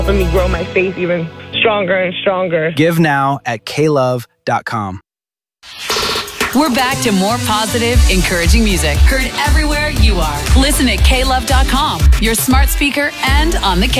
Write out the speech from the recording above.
helping me grow my faith even stronger and stronger. Give now at klove.com. We're back to more positive, encouraging music. Heard everywhere you are. Listen at klove.com, your smart speaker, and on the K.